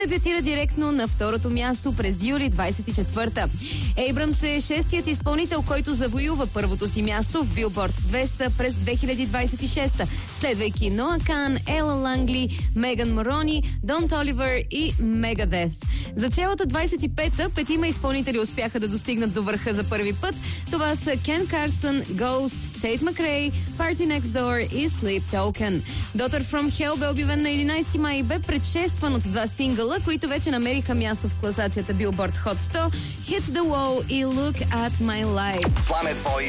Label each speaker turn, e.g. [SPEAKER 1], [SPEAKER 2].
[SPEAKER 1] дебютира директно на второто място през юли 24-та. Ейбрамс е шестият изпълнител, който завоюва първото си място в Билборд 200 през 2026-та, следвайки Ноа Кан, Ела Лангли, Меган Морони, Дон Толивър и Мегадет. За цялата 25-та петима изпълнители успяха да достигнат до върха за първи път. Това са Кен Карсън, Ghost, Тейт Макрей, Party Next Door и Sleep Token. Daughter from Hell бе обявен на 11 май и бе предшестван от два сингъла, които вече намериха място в класацията Billboard Hot 100, Hit the Wall и Look at My Life.
[SPEAKER 2] Planet Voice